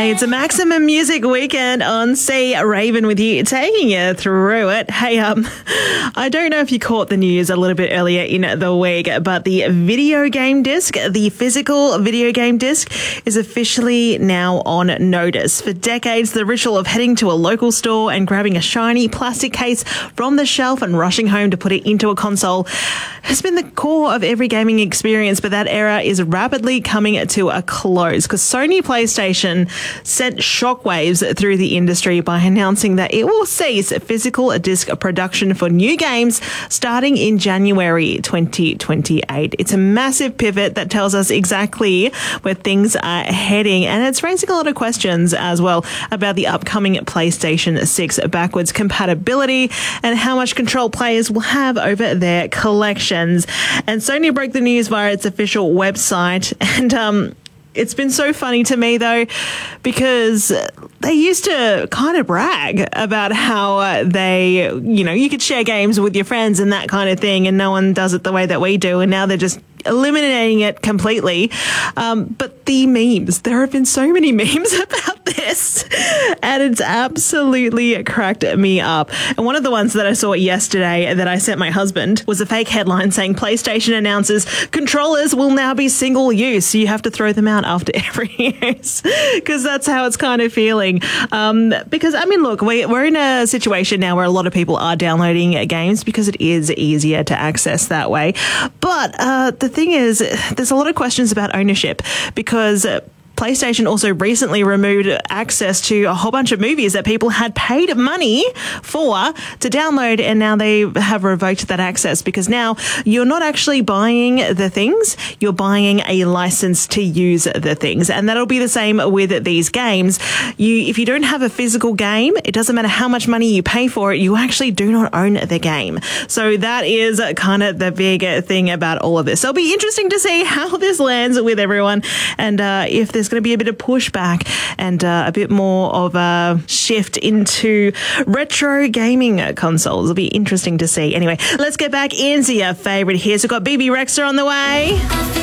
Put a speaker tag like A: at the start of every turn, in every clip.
A: Hey, it's a Maximum Music Weekend on C. Raven with you, taking you through it. Hey, I don't know if you caught the news a little bit earlier in the week, but the video game disc, the physical video game disc, is officially now on notice. For decades, the ritual of heading to a local store and grabbing a shiny plastic case from the shelf and rushing home to put it into a console has been the core of every gaming experience, but that era is rapidly coming to a close because Sony PlayStation sent shockwaves through the industry by announcing that it will cease physical disc production for new games starting in January 2028. It's a massive pivot that tells us exactly where things are heading, and it's raising a lot of questions as well about the upcoming PlayStation 6 backwards compatibility and how much control players will have over their collections. And Sony broke the news via its official website, and it's been so funny to me, though, because they used to kind of brag about how you could share games with your friends and that kind of thing, and no one does it the way that we do, and now they're just eliminating it completely. But the memes, there have been so many memes about this, and it's absolutely cracked me up. And one of the ones that I saw yesterday that I sent my husband was a fake headline saying PlayStation announces controllers will now be single use, so you have to throw them out after every use, because that's how it's kind of feeling. Because, I mean, look, we're in a situation now where a lot of people are downloading games because it is easier to access that way. But the thing is, there's a lot of questions about ownership because PlayStation also recently removed access to a whole bunch of movies that people had paid money for to download, and now they have revoked that access because now you're not actually buying the things, you're buying a license to use the things. And that'll be the same with these games. If you don't have a physical game, it doesn't matter how much money you pay for it, you actually do not own the game. So that is kind of the big thing about all of this. So it'll be interesting to see how this lands with everyone, and if there's going to be a bit of pushback and a bit more of a shift into retro gaming consoles. It'll be interesting to see. Anyway, let's get back into your favourite hits. We've got BB Rexa on the way.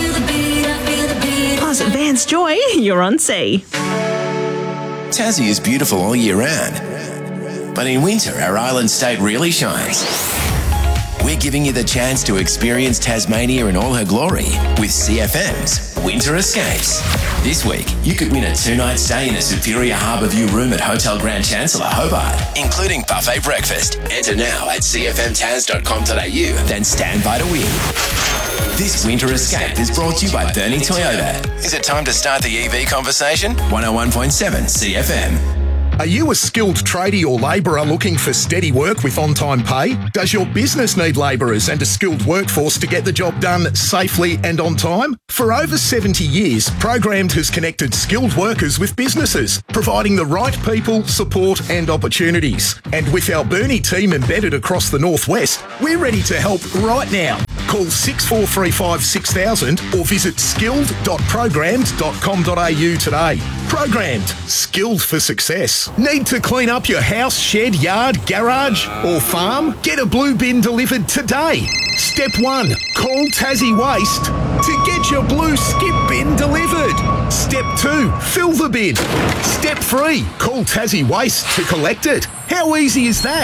A: Plus, Vance Joy, you're on C.
B: Tassie is beautiful all year round, but in winter, our island state really shines. We're giving you the chance to experience Tasmania in all her glory with CFM's Winter Escapes. This week, you could win a 2-night stay in a superior harbour view room at Hotel Grand Chancellor, Hobart, including buffet breakfast. Enter now at cfmtaz.com.au, then stand by to win. This Winter Escape is brought to you by Bernie Toyota. Is it time to start the EV conversation? 101.7 CFM.
C: Are you a skilled tradie or labourer looking for steady work with on-time pay? Does your business need labourers and a skilled workforce to get the job done safely and on time? For over 70 years, Programmed has connected skilled workers with businesses, providing the right people, support and opportunities. And with our Bernie team embedded across the Northwest, we're ready to help right now. Call 6435 6000 or visit skilled.programmed.com.au today. Programmed. Skilled for success. Need to clean up your house, shed, yard, garage or farm? Get a blue bin delivered today. Step 1. Call Tassie Waste to get your blue skip bin delivered. Step 2. Fill the bin. Step 3. Call Tassie Waste to collect it. How easy is that?